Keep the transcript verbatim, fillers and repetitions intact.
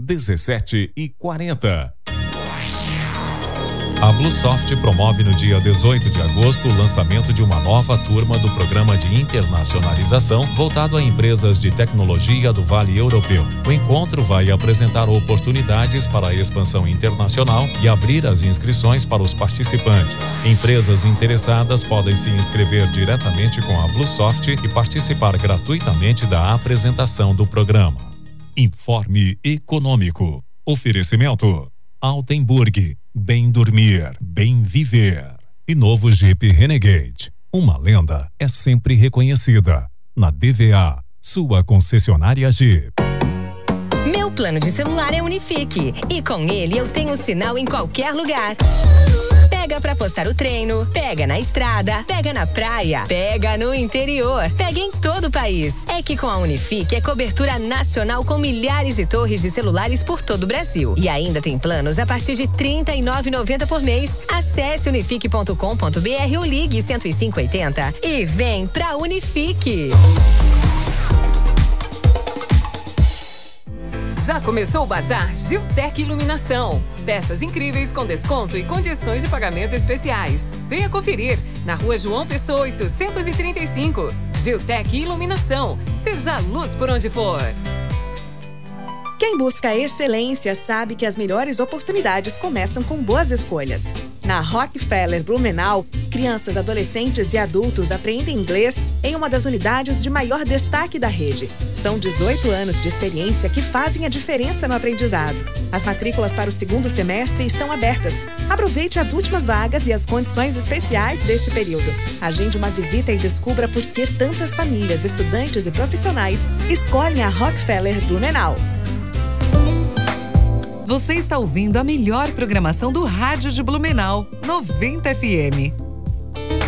dezessete e quarenta. A Bluesoft promove no dia dezoito de agosto o lançamento de uma nova turma do Programa de Internacionalização voltado a empresas de tecnologia do Vale Europeu. O encontro vai apresentar oportunidades para a expansão internacional e abrir as inscrições para os participantes. Empresas interessadas podem se inscrever diretamente com a Bluesoft e participar gratuitamente da apresentação do programa. Informe Econômico. Oferecimento Altenburg. Bem dormir, bem viver. E novo Jeep Renegade. Uma lenda é sempre reconhecida. Na D V A, sua concessionária Jeep. Meu plano de celular é Unifique. E com ele eu tenho sinal em qualquer lugar. Pega pra postar o treino, pega na estrada, pega na praia, pega no interior, pega em todo o país. É que com a Unifique é cobertura nacional com milhares de torres de celulares por todo o Brasil. E ainda tem planos a partir de trinta e nove reais e noventa centavos por mês. Acesse unifique ponto com ponto br ou ligue cento e cinco oitenta e vem pra Unifique. Já começou o Bazar Giltec Iluminação. Peças incríveis com desconto e condições de pagamento especiais. Venha conferir na Rua João Pessoa oitocentos e trinta e cinco. Giltec Iluminação. Seja a luz por onde for. Quem busca excelência sabe que as melhores oportunidades começam com boas escolhas. Na Rockefeller Blumenau, crianças, adolescentes e adultos aprendem inglês em uma das unidades de maior destaque da rede. São dezoito anos de experiência que fazem a diferença no aprendizado. As matrículas para o segundo semestre estão abertas. Aproveite as últimas vagas e as condições especiais deste período. Agende uma visita e descubra por que tantas famílias, estudantes e profissionais escolhem a Rockefeller Blumenau. Você está ouvindo a melhor programação do rádio de Blumenau, noventa F M.